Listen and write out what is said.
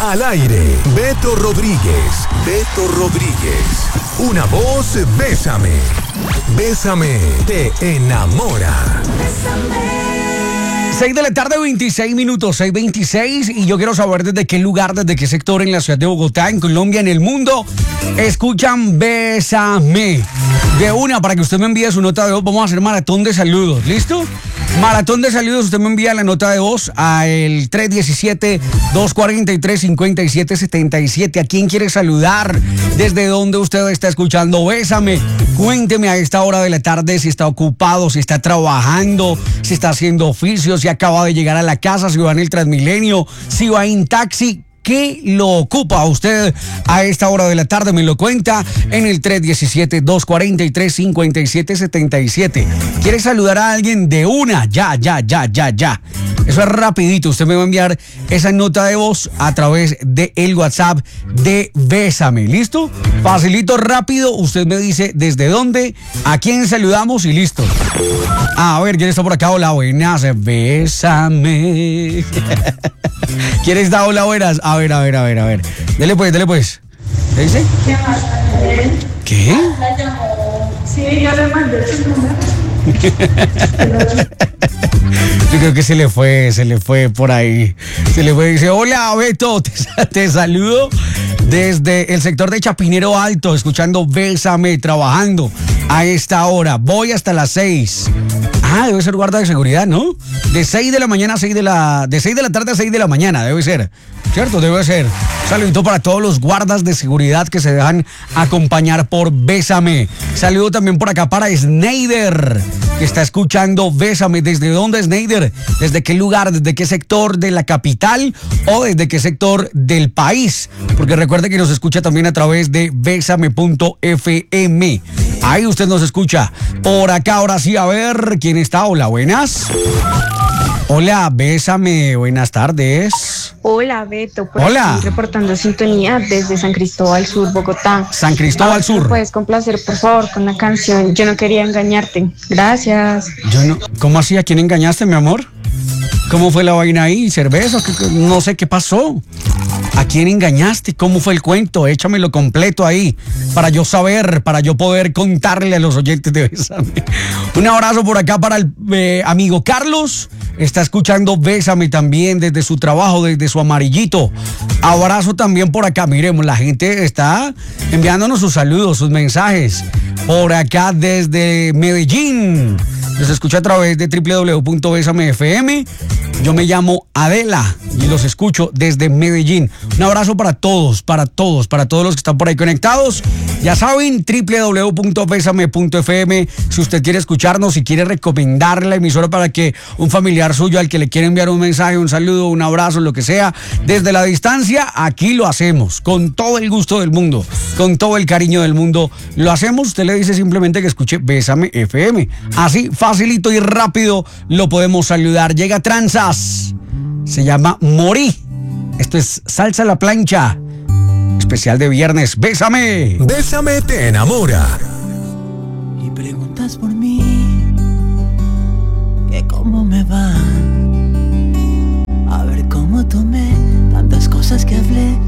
Al aire, Beto Rodríguez. Beto Rodríguez. Una voz, bésame. Bésame, te enamora. 6 de la tarde, 26 minutos, 6:26, y yo quiero saber desde qué lugar, desde qué sector en la ciudad de Bogotá, en Colombia, en el mundo, escuchan Bésame. De una, para que usted me envíe su nota de voz, vamos a hacer maratón de saludos, ¿listo? Maratón de saludos, usted me envía la nota de voz al 317-243-5777. ¿A quién quiere saludar? ¿Desde dónde usted está escuchando Bésame? Cuénteme a esta hora de la tarde si está ocupado, si está trabajando, si está haciendo oficios, si acaba de llegar a la casa, si va en el Transmilenio, si va en taxi. ¿Qué lo ocupa a usted a esta hora de la tarde? Me lo cuenta en el 317-243-5777. ¿Quiere saludar a alguien? De una, ya. Eso es rapidito. Usted me va a enviar esa nota de voz a través del WhatsApp de Bésame. ¿Listo? Facilito, rápido. Usted me dice desde dónde, a quién saludamos y listo. A ver, ¿quién está por acá? Hola, buenas. Bésame. ¿Quién está? Hola, buenas. A ver. Dele pues. ¿Qué dice? ¿Qué? Sí, yo le mandé su número. Yo creo que se le fue por ahí. Se le fue, dice, hola Beto, te saludo desde el sector de Chapinero Alto, escuchando Bésame, trabajando a esta hora. Voy hasta las 6. Ah, debe ser guarda de seguridad, ¿no? De 6 de la mañana a 6 de la tarde a 6 de la mañana, debe ser. ¿Cierto? Debe ser. Saludito para todos los guardas de seguridad que se dejan acompañar por Bésame. Saludo también por acá para Sneider, que está escuchando Bésame. ¿Desde dónde, Sneider? ¿Desde qué lugar? ¿Desde qué sector de la capital? ¿O desde qué sector del país? Porque recuerde que nos escucha también a través de Bésame.fm. Ahí usted nos escucha. Por acá, ahora sí, a ver, ¿quién está? Hola, buenas. Hola, Bésame, buenas tardes. Hola, Beto. Hola. Estoy reportando sintonía desde San Cristóbal Sur, Bogotá. San Cristóbal Sur. ¿Me puedes complacer, por favor, con la canción Yo no quería engañarte? Gracias. ¿Cómo así? ¿A quién engañaste, mi amor? ¿Cómo fue la vaina ahí? ¿Cerveza? No sé qué pasó. ¿A quién engañaste? ¿Cómo fue el cuento? Échamelo completo ahí para yo saber, para yo poder contarle a los oyentes de Bésame. Un abrazo por acá para el amigo Carlos. Está escuchando Bésame también desde su trabajo, desde su amarillito. Abrazo también por acá. Miremos, la gente está enviándonos sus saludos, sus mensajes. Por acá desde Medellín. Los escucho a través de www.besamefm. Yo me llamo Adela y los escucho desde Medellín. Un abrazo para todos los que están por ahí conectados. Ya saben, www.besame.fm. Si usted quiere escucharnos, si quiere recomendar la emisora para que un familiar suyo al que le quiere enviar un mensaje, un saludo, un abrazo, lo que sea, desde la distancia, aquí lo hacemos con todo el gusto del mundo, con todo el cariño del mundo. Lo hacemos, usted le dice simplemente que escuche Bésame FM. Así, facilito y rápido lo podemos saludar. Llega Tranzas, se llama Morí. Esto es Salsa a la Plancha, especial de viernes. Bésame. Bésame, te enamora. Y preguntas por mí, que cómo me va. A ver cómo tomé tantas cosas que hablé.